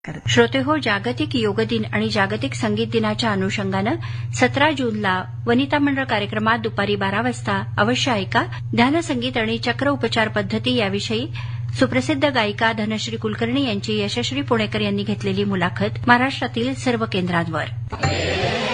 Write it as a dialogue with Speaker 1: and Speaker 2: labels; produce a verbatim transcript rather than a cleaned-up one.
Speaker 1: श्रोते हो, जागतिक योग दिन आणि जागतिक संगीत दिनाच्या अनुषंगानं सतरा जूनला वनिता मंडळ कार्यक्रमात दुपारी बारा वाजता अवश्य ऐका ध्यानसंगीत आणि चक्र उपचार पद्धती याविषयी सुप्रसिद्ध गायिका धनश्री कुलकर्णी यांची यशश्री पुणेकर यांनी घेतलेली मुलाखत महाराष्ट्रातील सर्व केंद्रांवर.